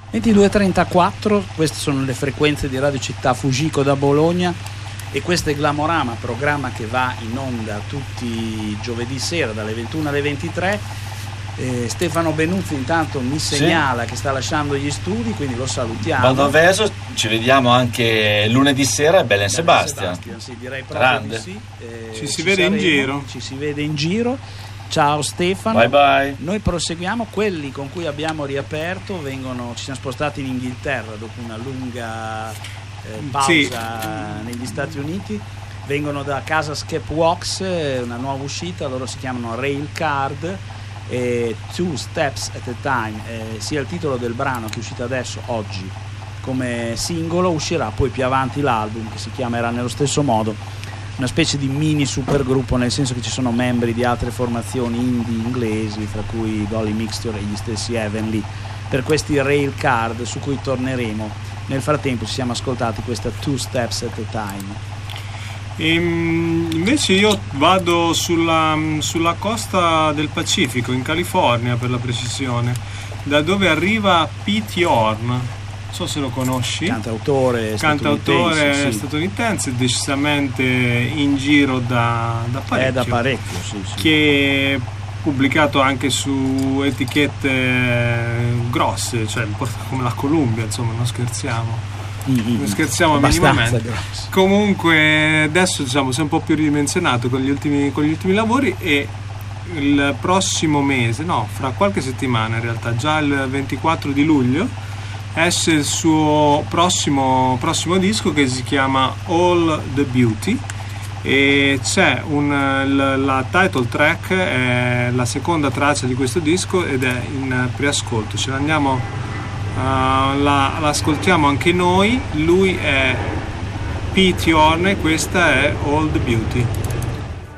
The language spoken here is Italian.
22:34, queste sono le frequenze di Radio Città Fujiko da Bologna e questo è Glamorama, programma che va in onda tutti i giovedì sera dalle 21 alle 23. Stefano Benuzzi intanto mi segnala che sta lasciando gli studi, quindi lo salutiamo. Baldoveso, ci vediamo anche lunedì sera a Belen Sebastian. Sì, direi proprio di sì. Ci si vede in giro. Ci si vede in giro. Ciao Stefano. Bye bye. Noi proseguiamo. Quelli con cui abbiamo riaperto ci siamo spostati in Inghilterra dopo una lunga pausa negli Stati Uniti. Vengono da casa Skepwalks, una nuova uscita, loro si chiamano Rail Card e Two Steps at a Time, sia il titolo del brano che è uscito adesso oggi come singolo, uscirà poi più avanti l'album che si chiamerà nello stesso modo. Una specie di mini supergruppo, nel senso che ci sono membri di altre formazioni indie inglesi, fra cui Dolly Mixture e gli stessi Heavenly, per questi Rail Card su cui torneremo. Nel frattempo ci siamo ascoltati questa Two Steps at a Time. Invece io vado sulla costa del Pacifico, in California per la precisione, da dove arriva Pete Yorn. Non so se lo conosci, cantautore statunitense, decisamente in giro da parecchio, sì. Che è pubblicato anche su etichette grosse, cioè come la Columbia, insomma, non scherziamo minimamente. Grosso. Comunque adesso diciamo si è un po' più ridimensionato con gli ultimi lavori, e il prossimo mese, fra qualche settimana in realtà, già il 24 di luglio esce il suo prossimo disco che si chiama All the Beauty, e c'è la title track, è la seconda traccia di questo disco ed è in preascolto. Ce l'andiamo, l'ascoltiamo anche noi. Lui è Pete Yorn e questa è All the Beauty.